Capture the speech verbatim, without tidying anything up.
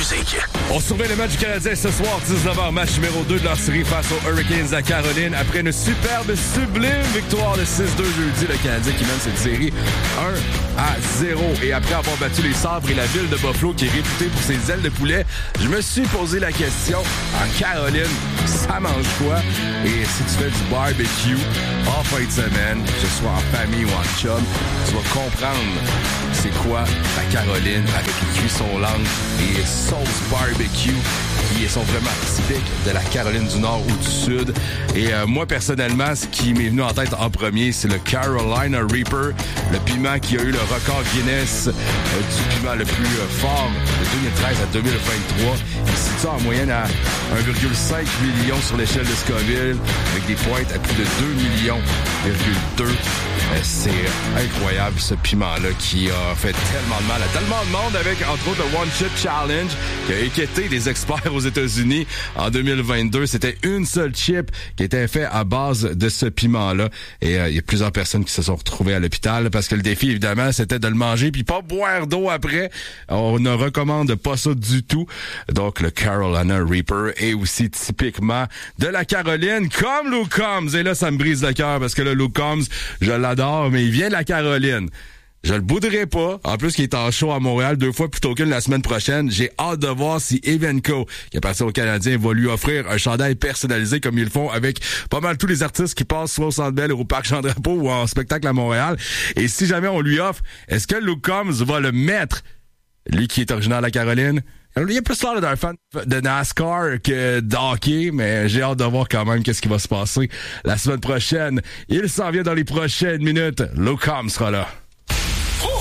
musique. On surveille le match du Canadien ce soir, dix-neuf heures, match numéro deux de leur série face aux Hurricanes à Caroline. Après une superbe, sublime victoire de six deux jeudi, le Canadien qui mène cette série un à zéro. Et après avoir battu les Sabres et la ville de Buffalo, qui est réputée pour ses ailes de poulet, je me suis posé la question, en Caroline, ça mange quoi? Et si tu fais du barbecue en fin de semaine, que ce soit en famille ou en chum, tu vas comprendre c'est quoi la Caroline avec les cuissons langues et sauce barbecue qui sont vraiment typiques de la Caroline du Nord ou du Sud. Et euh, moi, personnellement, ce qui m'est venu en tête en premier, c'est le Carolina Reaper, le piment qui a eu le record Guinness euh, du piment le plus euh, fort de deux mille treize à deux mille vingt-trois. Il se situe en moyenne à un virgule cinq million sur l'échelle de Scoville, avec des pointes à plus de deux millions virgule deux. Euh, c'est incroyable, ce piment-là, qui a fait tellement de mal à tellement de monde avec, entre autres, le One Chip Challenge, qui a inquiété des experts aux États-Unis en deux mille vingt-deux. C'était une seule chip qui était faite à base de ce piment-là. Et il euh, y a plusieurs personnes qui se sont retrouvées à l'hôpital parce que le défi, évidemment, c'était de le manger puis pas boire d'eau après. On ne recommande pas ça du tout. Donc, le Carolina Reaper est aussi typiquement de la Caroline, comme Luke Combs. Et là, ça me brise le cœur parce que le Luke Combs, je l'adore, mais il vient de la Caroline. Je le bouderai pas. En plus, qu'il est en show à Montréal deux fois plutôt qu'une la semaine prochaine. J'ai hâte de voir si Evenco, qui appartient aux Canadiens, va lui offrir un chandail personnalisé comme ils le font avec pas mal tous les artistes qui passent soit au Centre Bell ou au Parc Jean-Drapeau ou en spectacle à Montréal. Et si jamais on lui offre, est-ce que Luke Combs va le mettre? Lui qui est originaire de la Caroline. Il y a plus l'air d'un fan de NASCAR que de hockey, mais j'ai hâte de voir quand même qu'est-ce qui va se passer la semaine prochaine. Il s'en vient dans les prochaines minutes. Luke Combs sera là.